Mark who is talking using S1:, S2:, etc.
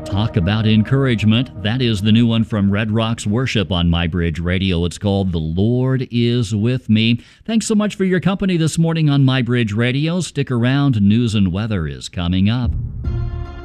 S1: Talk about encouragement. That is the new one from Red Rocks Worship on MyBridge Radio. It's called The Lord Is With Me. Thanks so much for your company this morning on MyBridge Radio. Stick around. News and weather is coming up.